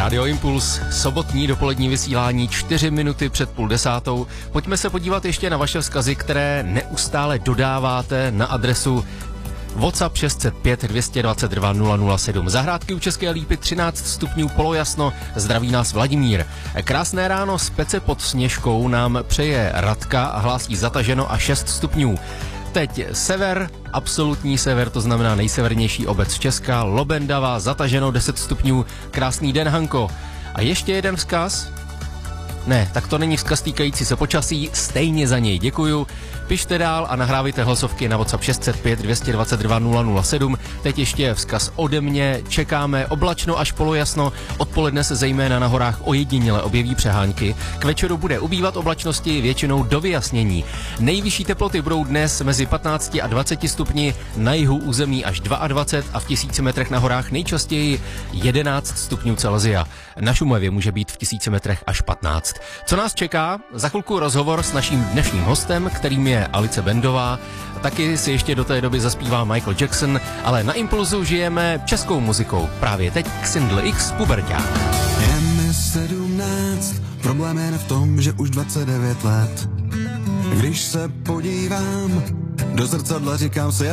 Rádio Impuls, sobotní dopolední vysílání 4 minuty před 9:30. Pojďme se podívat ještě na vaše vzkazy, které neustále dodáváte na adresu WhatsApp 605 222 007. Zahrádky u České Lípy 13 stupňů polojasno, zdraví nás Vladimír. Krásné ráno z Pece pod Sněžkou nám přeje Radka a hlásí zataženo a 6 stupňů. Teď sever, absolutní sever, to znamená nejsevernější obec Česka, Lobendava, zataženo 10 stupňů, krásný den Hanko. A ještě jeden vzkaz. Ne, tak to není vzkaz týkající se počasí, stejně za něj děkuju. Pište dál a nahrávejte hlasovky na WhatsApp 605 222 007. Teď ještě vzkaz ode mě, čekáme oblačno až polojasno, odpoledne se zejména na horách ojediněle objeví přehánky. K večeru bude ubývat oblačnosti většinou do vyjasnění. Nejvyšší teploty budou dnes mezi 15 a 20 stupni, na jihu území až 22 a v 1000 metrech na horách nejčastěji 11 stupňů Celsia. Na Šumavě může být v 1000 metrech až 15. Co nás čeká? Za chvilku rozhovor s naším dnešním hostem, kterým je Alice Bendová. Taky si ještě do té doby zaspívá Michael Jackson, ale na Impulzu žijeme českou muzikou. Právě teď Xindl X Puberťák. Je mi 17, problém je v tom, že už 29 let. Když se podívám do zrcadla, říkám si,